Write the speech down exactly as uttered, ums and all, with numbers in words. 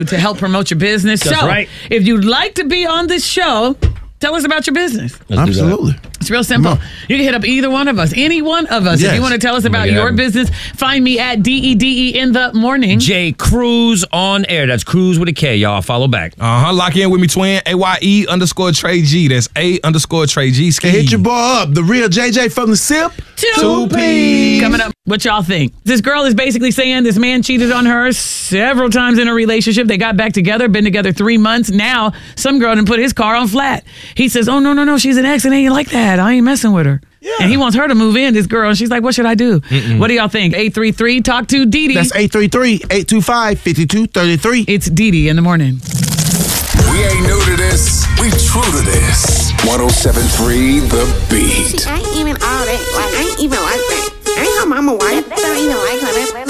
to help promote your business. That's so, right. if you'd like to be on this show, tell us about your business. Let's Absolutely. It's real simple. You can hit up either one of us, any one of us. Yes. If you want to tell us about Make it your happen. business, find me at D E D E in the morning. J Cruz on air. That's Cruz with a K, y'all. Follow back. Uh-huh. Lock in with me, twin. A Y E underscore Trey G. That's A underscore Trey G. Ski. And hit your boy up, the real J J from the SIP. Two P's. Coming up, what y'all think? This girl is basically saying this man cheated on her several times in a relationship. They got back together, been together three months. Now, some girl done put his car on flat. He says, oh, no, no, no, she's an ex and ain't like that. I ain't messing with her. Yeah. And he wants her to move in, this girl. And she's like, what should I do? Mm-mm. What do y'all think? eight three three, talk to Dee Dee. That's eight three three, eight two five, five two three three. It's Dee Dee in the morning. We ain't new to this. We true to this. one oh seven point three The Beat. I ain't even all that. Like, I ain't even like that. I ain't her mama wife. I don't even like her. That,